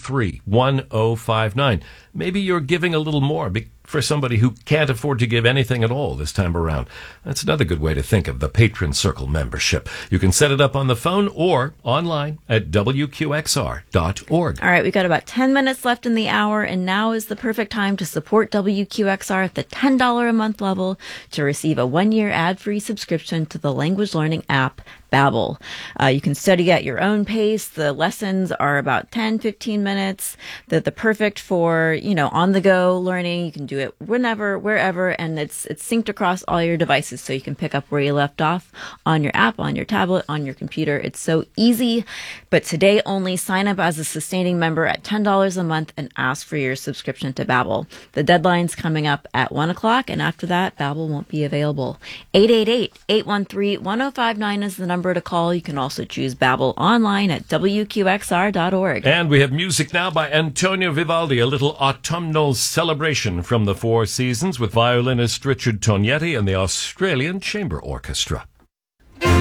813-1059. Maybe you're giving a little more for somebody who can't afford to give anything at all this time around. That's another good way to think of the Patron Circle membership. You can set it up on the phone or online at WQXR.org. All right, we've got about 10 minutes left in the hour, and now is the perfect time to support WQXR at the $10 a month level to receive a 1-year ad-free subscription to the language learning app Babbel. You can study at your own pace. The lessons are about 10, 15 minutes. They're perfect for, on-the-go learning. You can do it whenever, wherever, and it's synced across all your devices, so you can pick up where you left off on your app, on your tablet, on your computer. It's so easy. But today only, sign up as a sustaining member at $10 a month and ask for your subscription to Babbel. The deadline's coming up at 1 o'clock, and after that, Babbel won't be available. 888-813-1059 is the number to call. You can also choose Babbel online at WQXR.org. And we have music now by Antonio Vivaldi, a little autumnal celebration from the Four Seasons with violinist Richard Tognetti and the Australian Chamber Orchestra.